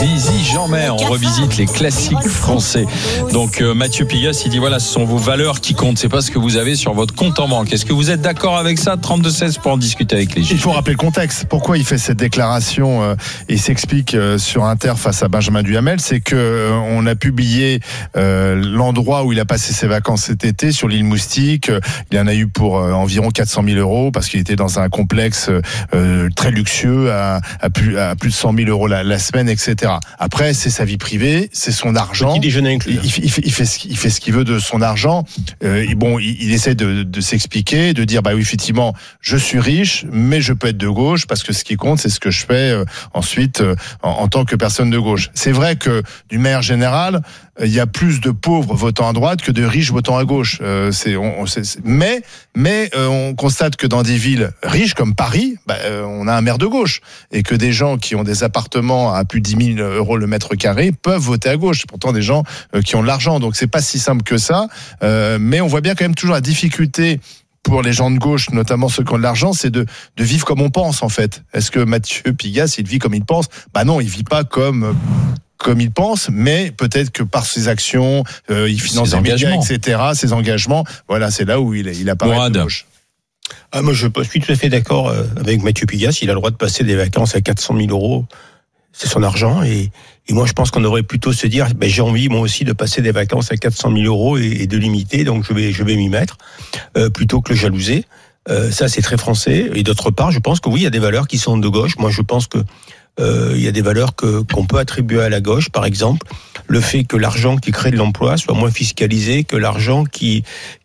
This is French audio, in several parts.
Zizi Jeanmaire. On revisite les classiques français. Donc Mathieu Pigasse, il dit voilà, ce sont vos valeurs qui comptent, c'est pas ce que vous avez sur votre compte en banque. Est-ce que vous êtes d'accord avec ça? 32-16 pour en discuter avec les Gilles. Il faut rappeler le contexte. Pourquoi il fait cette déclaration et s'explique sur Inter face à Benjamin Duhamel, c'est que on a publié l'endroit où il a passé ses vacances cet été sur l'île Moustique. Il en a eu pour environ 400 000 euros parce qu'il était dans un complexe très luxueux à plus de 100 000 euros la semaine, etc. Après, c'est sa vie privée, c'est son argent. Petit déjeuner inclus. Il fait ce qu'il veut de son argent. Et bon, il essaie de s'expliquer, de dire bah oui, effectivement, je suis riche, mais je peux être de gauche parce que ce qui compte, c'est ce que je fais ensuite en tant que personne de gauche. C'est vrai que d'une manière générale, il y a plus de pauvres votant à droite que de riches votant à gauche. Mais on constate que dans des villes riches comme Paris, on a un maire de gauche et que des gens qui ont des appartements à plus de 10 000 euros le mètre carré peuvent voter à gauche. C'est pourtant des gens qui ont de l'argent, donc c'est pas si simple que ça. Mais on voit bien quand même toujours la difficulté pour les gens de gauche, notamment ceux qui ont de l'argent, c'est de vivre comme on pense en fait. Est-ce que Mathieu Pigasse, il vit comme il pense? Bah non, il vit pas comme il pense, mais peut-être que par ses actions, il finance des médias, etc., ses engagements, voilà, c'est là où il apparaît de gauche. Moi, je suis tout à fait d'accord avec Mathieu Pigasse. Il a le droit de passer des vacances à 400 000 euros. C'est son argent. Et moi, je pense qu'on devrait plutôt se dire, j'ai envie, moi aussi, de passer des vacances à 400 000 euros et de limiter. Donc, je vais m'y mettre, plutôt que le jalouser. Ça, c'est très français. Et d'autre part, je pense que oui, il y a des valeurs qui sont de gauche. Moi, je pense que il y a des valeurs qu'on peut attribuer à la gauche, par exemple le fait que l'argent qui crée de l'emploi soit moins fiscalisé que l'argent qui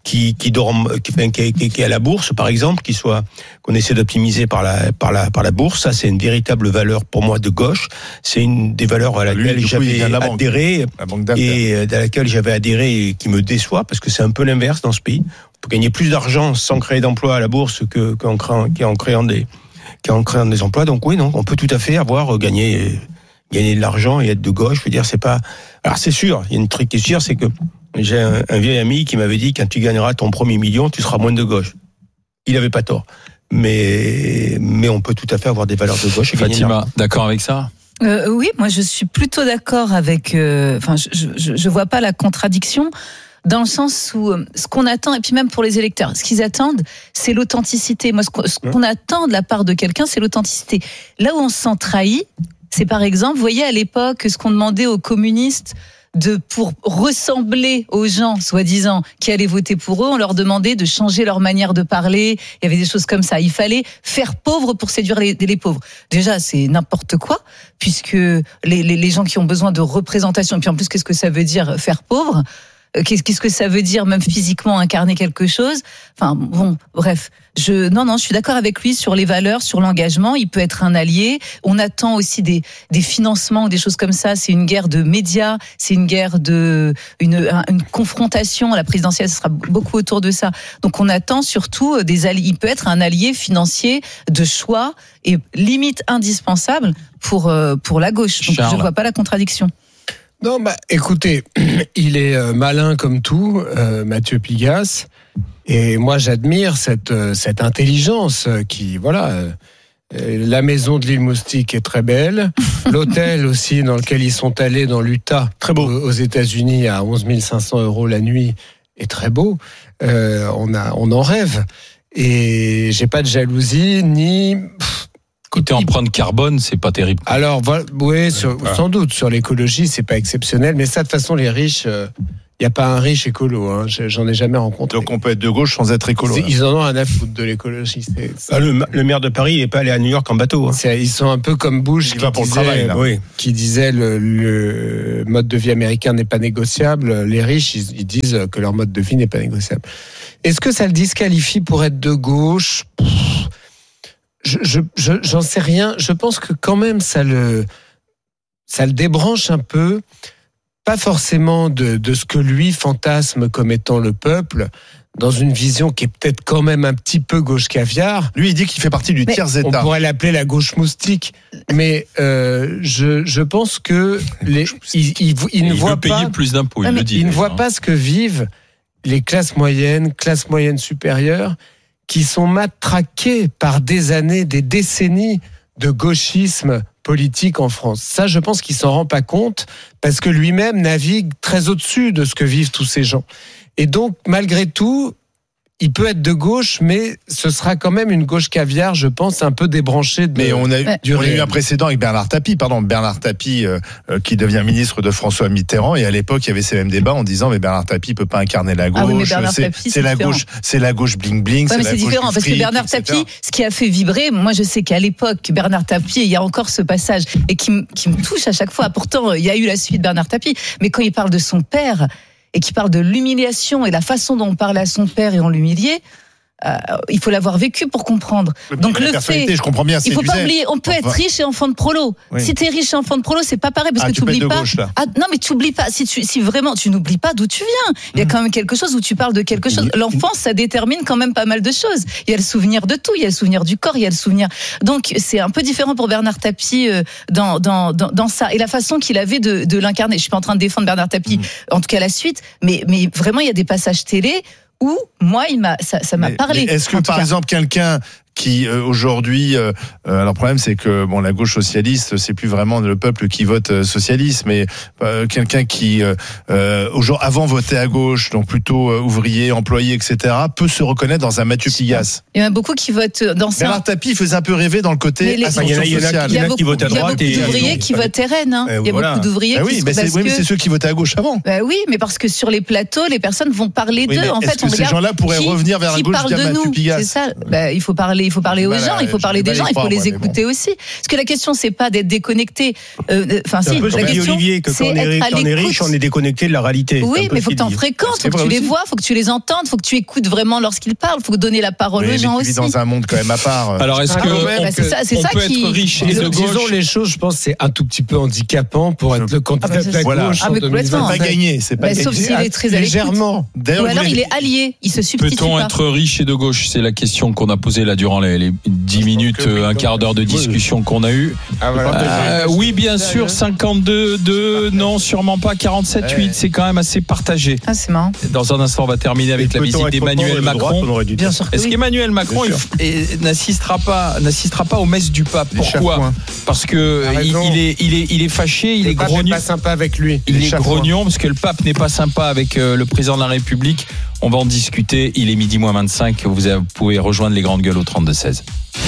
est à la bourse, par exemple, qu'on essaie d'optimiser par la bourse. Ça, c'est une véritable valeur pour moi de gauche. C'est une des valeurs à laquelle j'avais adhéré et à laquelle j'avais adhéré et qui me déçoit parce que c'est un peu l'inverse dans ce pays. On peut gagner plus d'argent sans créer d'emploi à la bourse qu'en créant des emplois. Donc oui, non, on peut tout à fait avoir gagné de l'argent et être de gauche. Je veux dire, c'est pas. Alors c'est sûr, il y a une truc qui est sûr, c'est que j'ai un vieil ami qui m'avait dit quand tu gagneras ton premier million, tu seras moins de gauche. Il avait pas tort, mais on peut tout à fait avoir des valeurs de gauche. Et Fatima, d'accord avec ça? Oui, moi je suis plutôt d'accord avec. Je vois pas la contradiction. Dans le sens où ce qu'on attend, et puis même pour les électeurs, ce qu'ils attendent, c'est l'authenticité. Moi, ce qu'on attend de la part de quelqu'un, c'est l'authenticité. Là où on se sent trahi, c'est par exemple, vous voyez à l'époque, ce qu'on demandait aux communistes pour ressembler aux gens, soi-disant, qui allaient voter pour eux, on leur demandait de changer leur manière de parler. Il y avait des choses comme ça. Il fallait faire pauvre pour séduire les pauvres. Déjà, c'est n'importe quoi, puisque les gens qui ont besoin de représentation, et puis en plus, qu'est-ce que ça veut dire faire pauvre ? Qu'est-ce que ça veut dire même physiquement incarner quelque chose? Enfin bon, bref. Je suis d'accord avec lui sur les valeurs, sur l'engagement. Il peut être un allié. On attend aussi des financements ou des choses comme ça. C'est une guerre de médias, c'est une guerre une confrontation. La présidentielle, ce sera beaucoup autour de ça. Donc on attend surtout des alliés. Il peut être un allié financier de choix et limite indispensable pour la gauche. Donc je vois pas la contradiction. Non, écoutez, il est malin comme tout, Mathieu Pigasse, et moi j'admire cette intelligence qui, la maison de l'île Moustique est très belle, l'hôtel aussi dans lequel ils sont allés dans l'Utah, très beau, aux États-Unis à 11 500 euros la nuit, est très beau. On en rêve, et j'ai pas de jalousie ni. Côté empreinte carbone, c'est pas terrible. Alors, oui, sans doute, sur l'écologie, c'est pas exceptionnel, mais ça, de toute façon, les riches, il n'y a pas un riche écolo, hein, j'en ai jamais rencontré. Donc on peut être de gauche sans être écolo. Ils en ont un à foutre de l'écologie. Le maire de Paris n'est pas allé à New York en bateau. Hein. Ils sont un peu comme Bush qui disait le mode de vie américain n'est pas négociable. Les riches, ils disent que leur mode de vie n'est pas négociable. Est-ce que ça le disqualifie pour être de gauche ? J'en sais rien. Je pense que quand même ça le débranche un peu, pas forcément de ce que lui fantasme comme étant le peuple, dans une vision qui est peut-être quand même un petit peu gauche caviar. Lui, il dit qu'il fait partie du tiers état. On pourrait l'appeler la gauche moustique, mais je pense que il ne voit pas payer plus d'impôts. Il ne voit pas ce que vivent les classes moyennes supérieures, qui sont matraqués par des années, des décennies de gauchisme politique en France. Ça, je pense qu'il s'en rend pas compte parce que lui-même navigue très au-dessus de ce que vivent tous ces gens. Et donc, malgré tout, il peut être de gauche, mais ce sera quand même une gauche caviar, je pense, un peu débranchée de. Mais on a eu un précédent avec Bernard Tapie, qui devient ministre de François Mitterrand, et à l'époque il y avait ces mêmes débats en disant mais Bernard Tapie peut pas incarner la gauche, c'est la gauche bling bling. Ouais, mais c'est différent parce que Bernard Tapie, ce qui a fait vibrer, moi je sais qu'à l'époque Bernard Tapie, il y a encore ce passage et qui me touche à chaque fois. Pourtant il y a eu la suite Bernard Tapie, mais quand il parle de son père et qui parle de l'humiliation et la façon dont on parlait à son père et on l'humiliait, il faut l'avoir vécu pour comprendre. Donc le fait, je comprends bien. Il faut pas oublier, on peut être riche et enfant de prolo. Oui. Si t'es riche et enfant de prolo, c'est pas pareil parce que tu oublies pas. Non, mais tu oublies pas. Si vraiment tu n'oublies pas d'où tu viens, il y a quand même quelque chose où tu parles de quelque chose. L'enfance, ça détermine quand même pas mal de choses. Il y a le souvenir de tout, il y a le souvenir du corps, il y a le souvenir. Donc c'est un peu différent pour Bernard Tapie dans ça et la façon qu'il avait de l'incarner. Je suis pas en train de défendre Bernard Tapie, en tout cas la suite, mais vraiment il y a des passages télé où moi ça m'a parlé. Mais est-ce que par exemple quelqu'un qui aujourd'hui, alors le problème c'est que la gauche socialiste c'est plus vraiment le peuple qui vote socialiste, mais quelqu'un qui avant votait à gauche, donc plutôt ouvrier, employé, etc., peut se reconnaître dans un Mathieu Pigasse. Il y en a beaucoup qui votent dans ça. Bernard Tapie faisait un peu rêver dans le côté ascension sociale. Il y en a qui votent à droite et il y a beaucoup d'ouvriers qui votent RN. Il y a beaucoup d'ouvriers qui mais c'est ceux qui votaient à gauche avant. Oui, mais parce que sur les plateaux, les personnes vont parler d'eux. En fait, on ces gens-là pourraient revenir vers la gauche de Mathieu Pigasse. C'est ça. Il faut parler aux gens, il faut parler des gens, il faut les écouter aussi. Parce que la question, c'est pas d'être déconnecté. Enfin, si, la question, Olivier, que quand on est riche, on est déconnecté de la réalité. Oui, mais il faut que tu en fréquentes, il faut que tu les vois, il faut que tu les entendes, il faut que tu écoutes vraiment lorsqu'ils parlent, il faut donner la parole aux gens aussi. Tu vis dans un monde quand même à part. Alors, est-ce qu'on peut être riche et de gauche? Disons les choses, je pense, c'est un tout petit peu handicapant pour être le candidat de la gauche. C'est pas gagné, c'est pas gagné. Sauf s'il est très à l'écoute. Ou alors il est allié, il se substitue pas. Peut-on être riche et de gauche? C'est la question qu'on a posée là durant les 10 minutes, un quart d'heure de discussion qu'on a eu. Oui, bien sûr, 52-2, non, sûrement pas, 47-8, c'est quand même assez partagé. C'est marrant. Dans un instant, on va terminer avec la visite d'Emmanuel Macron. Bien sûr. Est-ce qu'Emmanuel Macron n'assistera pas aux messes du pape? Pourquoi? Parce que il est fâché, il est grognon. Le pape n'est pas sympa avec lui. Il est grognon parce que le pape n'est pas sympa avec le président de la République. On va en discuter. Il est midi moins 25. Vous pouvez rejoindre les grandes gueules au 32-16.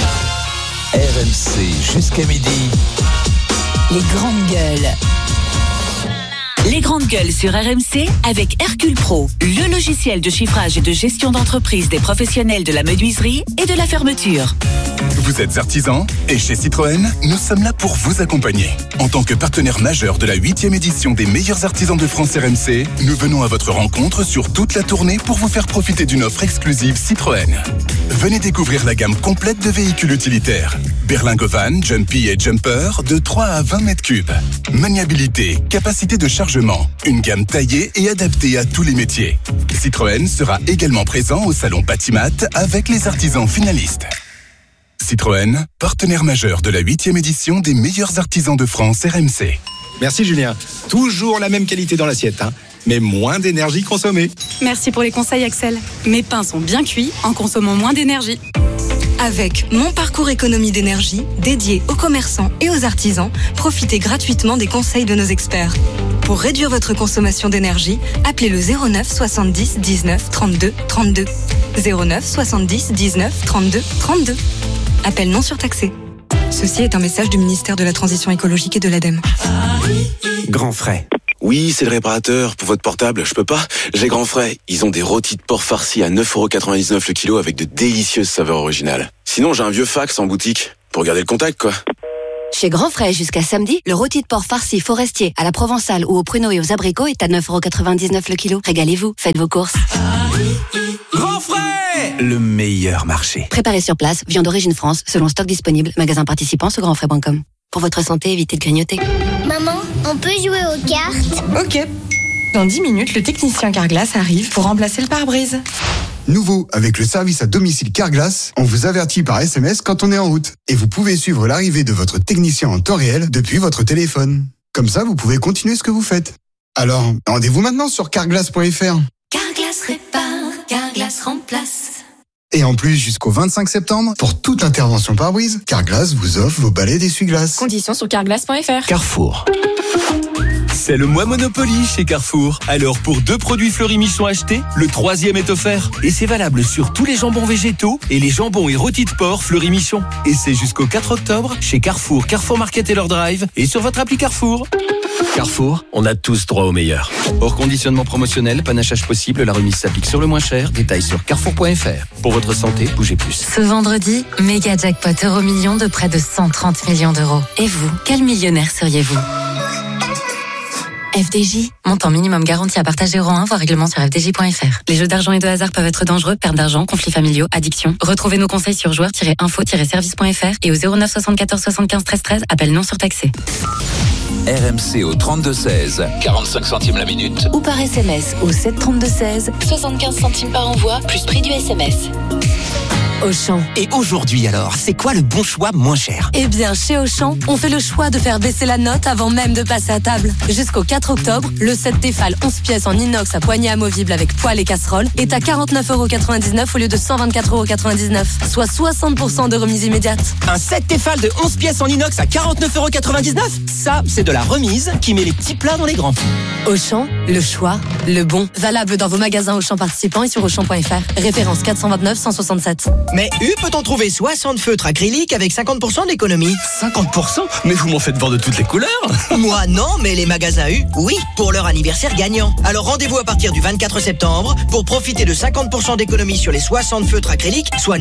RMC jusqu'à midi. Les grandes gueules. Les grandes gueules sur RMC avec Hercule Pro, le logiciel de chiffrage et de gestion d'entreprise des professionnels de la menuiserie et de la fermeture. Vous êtes artisan et chez Citroën, nous sommes là pour vous accompagner. En tant que partenaire majeur de la 8e édition des meilleurs artisans de France RMC, nous venons à votre rencontre sur toute la tournée pour vous faire profiter d'une offre exclusive Citroën. Venez découvrir la gamme complète de véhicules utilitaires. Berlingo Van, Jumpy et Jumper de 3 à 20 mètres cubes. Maniabilité, capacité de chargement, une gamme taillée et adaptée à tous les métiers. Citroën sera également présent au salon Batimat avec les artisans finalistes. Citroën, partenaire majeur de la 8e édition des meilleurs artisans de France RMC. Merci Julien. Toujours la même qualité dans l'assiette, mais moins d'énergie consommée. Merci pour les conseils Axel. Mes pains sont bien cuits en consommant moins d'énergie. Avec Mon Parcours Économie d'énergie, dédié aux commerçants et aux artisans, profitez gratuitement des conseils de nos experts. Pour réduire votre consommation d'énergie, appelez le 09 70 19 32 32. 09 70 19 32 32. Appel non surtaxé. Ceci est un message du ministère de la Transition écologique et de l'ADEME. Grand Frais. Oui, c'est le réparateur. Pour votre portable, je peux pas. J'ai Grand Frais. Ils ont des rôtis de porc farcis à 9,99€ le kilo avec de délicieuses saveurs originales. Sinon, j'ai un vieux fax en boutique. Pour garder le contact, quoi. Chez Grand Frais, jusqu'à samedi, le rôti de porc farci forestier à la provençale ou aux pruneaux et aux abricots est à 9,99€ le kilo. Régalez-vous, faites vos courses. Grand Frais, le meilleur marché. Préparé sur place, viande d'origine France, selon stock disponible, magasin participant sur grandfrais.com. Pour votre santé, évitez de grignoter. Maman, on peut jouer aux cartes? Ok. Dans 10 minutes, le technicien Carglass arrive pour remplacer le pare-brise. Nouveau, avec le service à domicile Carglass, on vous avertit par SMS quand on est en route. Et vous pouvez suivre l'arrivée de votre technicien en temps réel depuis votre téléphone. Comme ça, vous pouvez continuer ce que vous faites. Alors, rendez-vous maintenant sur carglass.fr. Carglass répare, Carglass remplace. Et en plus, jusqu'au 25 septembre, pour toute intervention pare-brise, Carglass vous offre vos balais d'essuie-glace. Conditions sur carglass.fr. Carrefour. C'est le mois Monopoly chez Carrefour. Alors pour 2 produits Fleury-Michon achetés, le 3e est offert. Et c'est valable sur tous les jambons végétaux et les jambons et rôtis de porc Fleury-Michon. Et c'est jusqu'au 4 octobre chez Carrefour, Carrefour Market et leur drive et sur votre appli Carrefour. Carrefour, on a tous droit au meilleur. Hors conditionnement promotionnel, panachage possible, la remise s'applique sur le moins cher. Détails sur carrefour.fr. Pour votre santé, bougez plus. Ce vendredi, méga jackpot Euro-Million de près de 130 millions d'euros. Et vous, quel millionnaire seriez-vous ? FDJ, montant minimum garanti à partager euro 1, voir règlement sur fdj.fr. Les jeux d'argent et de hasard peuvent être dangereux, perte d'argent, conflits familiaux, addiction. Retrouvez nos conseils sur joueurs-info-service.fr et au 09 74 75 13 13, appel non surtaxé. RMC au 32-16, 45 centimes la minute. Ou par SMS au 732-16, 75 centimes par envoi, plus prix du SMS. Auchan. Et aujourd'hui alors, c'est quoi le bon choix moins cher ? Eh bien, chez Auchan, on fait le choix de faire baisser la note avant même de passer à table. Jusqu'au 4 octobre, le set Tefal 11 pièces en inox à poignée amovible avec poêle et casserole est à 49,99€ au lieu de 124,99€, soit 60% de remise immédiate. Un set Tefal de 11 pièces en inox à 49,99€ ? Ça, c'est de la remise qui met les petits plats dans les grands. Auchan, le choix, le bon. Valable dans vos magasins Auchan participants et sur Auchan.fr. Référence 429 167. Mais peut-on trouver 60 feutres acryliques avec 50% d'économie ? 50% ? Mais vous m'en faites voir de toutes les couleurs. Moi non, mais les magasins U, oui, pour leur anniversaire gagnant. Alors rendez-vous à partir du 24 septembre pour profiter de 50% d'économie sur les 60 feutres acryliques, soit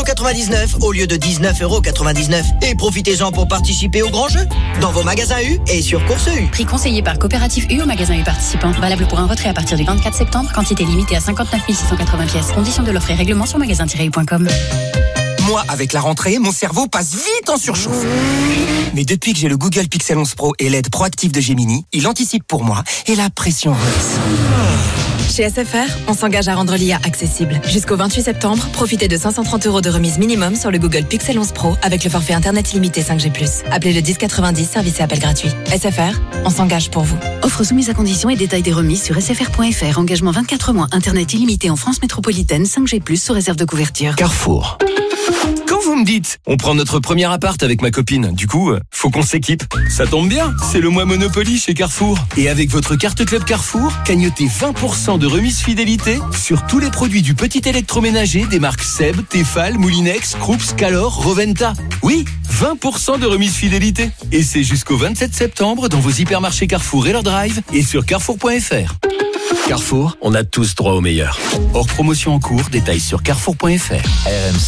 9,99€ au lieu de 19,99€. Et profitez-en pour participer au grand jeu dans vos magasins U et sur Course U. Prix conseillé par Coopérative U au magasin U participant. Valable pour un retrait à partir du 24 septembre. Quantité limitée à 59 680 pièces. Conditions de l'offre et règlement sur magasin-u.com. Moi, avec la rentrée, mon cerveau passe vite en surchauffe. Mais depuis que j'ai le Google Pixel 11 Pro et l'aide proactive de Gemini, il anticipe pour moi et la pression redescend. Chez SFR, on s'engage à rendre l'IA accessible. Jusqu'au 28 septembre, profitez de 530€ de remise minimum sur le Google Pixel 11 Pro avec le forfait Internet illimité 5G+. Appelez le 1090, service et appel gratuit. SFR, on s'engage pour vous. Offre soumise à conditions et détails des remises sur sfr.fr. Engagement 24 mois, Internet illimité en France métropolitaine, 5G+, sous réserve de couverture. Carrefour. Quand vous me dites, on prend notre premier appart avec ma copine, du coup, faut qu'on s'équipe. Ça tombe bien, c'est le mois Monopoly chez Carrefour. Et avec votre carte Club Carrefour, cagnotez 20% de remise fidélité sur tous les produits du petit électroménager des marques Seb, Tefal, Moulinex, Krups, Calor, Roventa. Oui, 20% de remise fidélité. Et c'est jusqu'au 27 septembre dans vos hypermarchés Carrefour et leur drive et sur carrefour.fr. Carrefour, on a tous droit au meilleur. Hors promotion en cours, détails sur carrefour.fr. RMC.